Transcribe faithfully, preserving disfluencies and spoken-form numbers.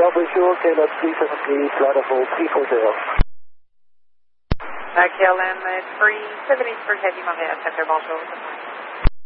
Montréal, bonjour, K L M three seventy, flight level three forty. K L M three seventy for Heavy Montréal, Center, bonjour.